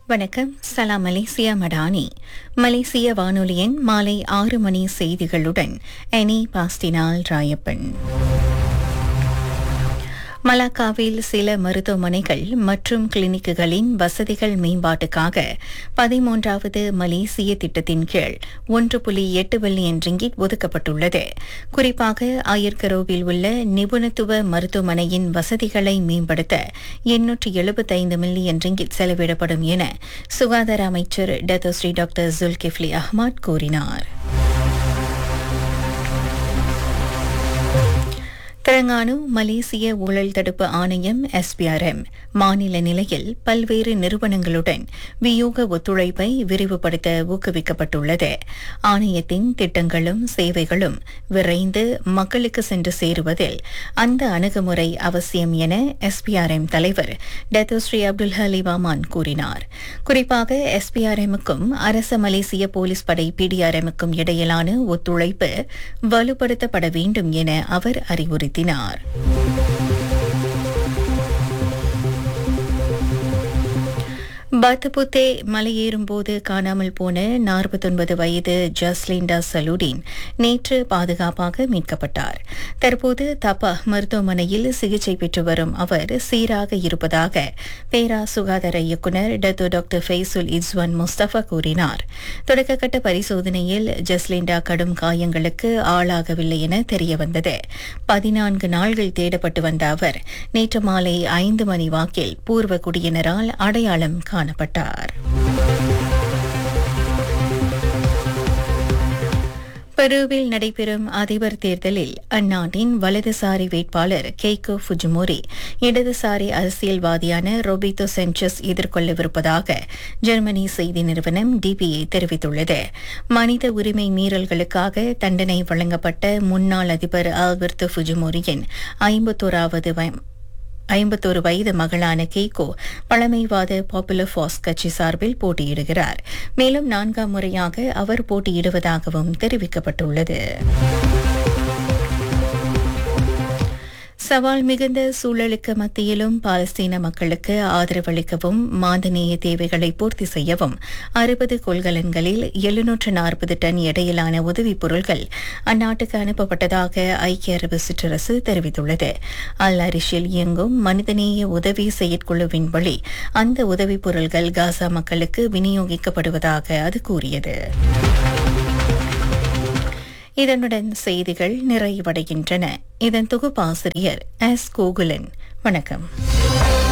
வணக்கம். சலாம் மலேசியா மடானி. மலேசிய வானொலியின் மாலை 6 மணி செய்திகளுடன் எனி பாஸ்டினால் ராயப்பன். மலாக்காவில் சில மருத்துவமனைகள் மற்றும் கிளினிக்குகளின் வசதிகள் மேம்பாட்டுக்காக 13வது மலேசிய திட்டத்தின் கீழ் 1.8 பில்லியன் ரிங்கிட் ஒதுக்கப்பட்டுள்ளது. குறிப்பாக ஆயர்கரோவில் உள்ள நிபுணத்துவ மருத்துவமனையின் வசதிகளை மேம்படுத்த 875 மில்லியன் ரிங்கிட் செலவிடப்படும் என சுகாதார அமைச்சர் டத்தோஸ்ரீ டாக்டர் ஜுல்கிஃப்லி அஹ்மத் கூறினார். தெலங்கானா மலேசிய ஊழல் தடுப்பு ஆணையம் SPRM மாநில நிலையில் பல்வேறு நிறுவனங்களுடன் வியூக ஒத்துழைப்பை விரிவுபடுத்த ஊக்குவிக்கப்பட்டுள்ளது. ஆணையத்தின் திட்டங்களும் சேவைகளும் விரைந்து மக்களுக்கு சென்று சேருவதில் அந்த அணுகுமுறை அவசியம் என SPRM தலைவர் டத்தோஸ்ரீ அப்துல் ஹலீம் அமான் கூறினார். குறிப்பாக SPRM-க்கும் அரச மலேசிய போலீஸ் படை PDRM-க்கும் இடையிலான ஒத்துழைப்பு வலுப்படுத்தப்பட வேண்டும் என அவர் அறிவுறுத்தினார். பத்துபுத்தே மலையேறும்போது காணாமல் போன 49 வயது ஜஸ்லிண்டா சலூடின் நேற்று பாதுகாப்பாக மீட்கப்பட்டார். தற்போது தபா மருத்துவமனையில் சிகிச்சை பெற்று வரும் அவர் சீராக இருப்பதாக பேரா சுகாதார இயக்குநர் டாக்டர் ஃபைசுல் இஸ்வான் முஸ்தபா கூறினார். தொடக்கக்கட்ட பரிசோதனையில் ஜஸ்லிண்டா கடும் காயங்களுக்கு ஆளாகவில்லை என தெரியவந்தது. 14 நாள்கள் தேடப்பட்டு வந்த அவர் நேற்று மாலை 5 மணி வாக்கில் பூர்வ குடியினரால் அடையாளம் காணப்பட்டார். பெருவில் நடைபெறும் அதிபர் தேர்தலில் அந்நாட்டின் வலதுசாரி வேட்பாளர் கெய்கோ ஃபுஜிமோரி இடதுசாரி அரசியல்வாதியான ரோபிட்டோ சென்சஸ் எதிர்கொள்ளவிருப்பதாக ஜெர்மனி செய்தி நிறுவனம் DPA தெரிவித்துள்ளது. மனித உரிமை மீறல்களுக்காக தண்டனை வழங்கப்பட்ட முன்னாள் அதிபர் ஆல்பர்டோ ஃபுஜிமோரியின் 51 வயது மகளான கெய்கோ பழமைவாத பாப்புலர் ஃபார்ஸ் கட்சி சார்பில் போட்டியிடுகிறார். மேலும் 4ஆம் முறையாக அவர் போட்டியிடுவதாகவும் தெரிவிக்கப்பட்டுள்ளது. சவால் மிகுந்த சூழலுக்கு மத்தியிலும் பாலஸ்தீன மக்களுக்கு ஆதரவளிக்கவும் மாந்தநேய தேவைகளை பூர்த்தி செய்யவும் 60 கொள்கலன்களில் 740 டன் எடையிலான உதவிப் பொருட்கள் அந்நாட்டுக்கு அனுப்பப்பட்டதாக ஐக்கிய அரபு சிற்றரசு தெரிவித்துள்ளது. அல் அரிஷில் இயங்கும் மனிதநேய உதவி செயற்குழுவின் வழி அந்த உதவிப் பொருட்கள் காசா மக்களுக்கு விநியோகிக்கப்படுவதாக அது கூறியது. இதனுடன் செய்திகள் நிறைவடைகின்றன. இதன் தொகுப்பாசிரியர் S. கோகுலன். வணக்கம்.